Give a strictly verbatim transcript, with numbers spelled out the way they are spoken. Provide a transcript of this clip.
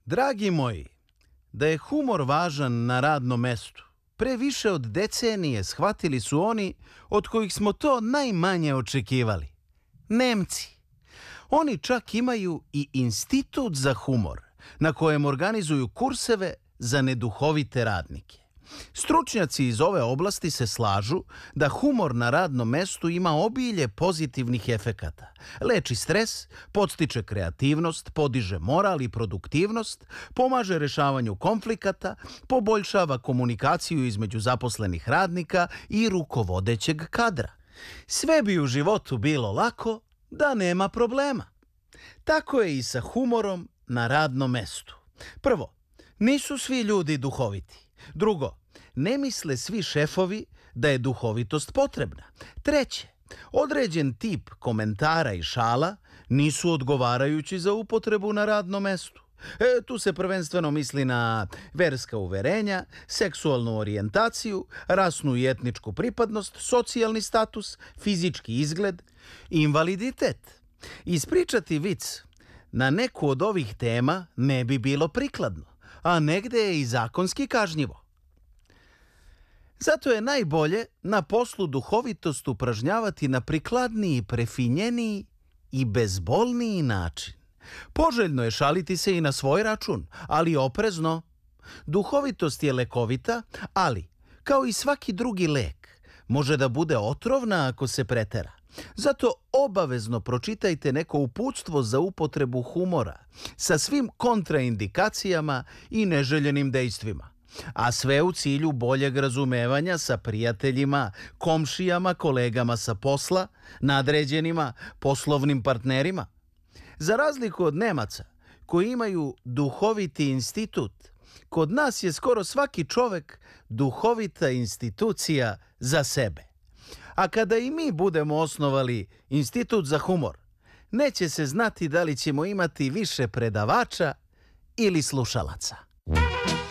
Dragi moji, da je humor važan na radnom mestu, pre više od decenije shvatili su oni od kojih smo to najmanje očekivali. Nemci. Oni čak imaju i institut za humor, na kojem organizuju kurseve za neduhovite radnike. Stručnjaci iz ove oblasti se slažu da humor na radnom mestu ima obilje pozitivnih efekata. Leči stres, podstiče kreativnost, podiže moral i produktivnost, pomaže rešavanju konflikata, poboljšava komunikaciju između zaposlenih radnika i rukovodećeg kadra. Sve bi u životu bilo lako da nema problema. Tako je i sa humorom na radnom mestu. Prvo, nisu svi ljudi duhoviti. Drugo, ne misle svi šefovi da je duhovitost potrebna. Treće, određen tip komentara i šala nisu odgovarajući za upotrebu na radnom mestu. E, tu se prvenstveno misli na verska uverenja, seksualnu orijentaciju, rasnu i etničku pripadnost, socijalni status, fizički izgled, invaliditet. Ispričati vic na neku od ovih tema ne bi bilo prikladno, a negde je i zakonski kažnjivo. Zato je najbolje na poslu duhovitost upražnjavati na prikladniji, prefinjeniji i bezbolniji način. Poželjno je šaliti se i na svoj račun, ali oprezno. Duhovitost je lekovita, ali, kao i svaki drugi lek, može da bude otrovna ako se pretera. Zato obavezno pročitajte neko uputstvo za upotrebu humora sa svim kontraindikacijama i neželjenim dejstvima. A sve u cilju boljeg razumevanja sa prijateljima, komšijama, kolegama sa posla, nadređenima, poslovnim partnerima. Za razliku od Nemaca, koji imaju duhoviti institut, kod nas je skoro svaki čovek duhovita institucija za sebe. A kada i mi budemo osnovali institut za humor, neće se znati da li ćemo imati više predavača ili slušalaca.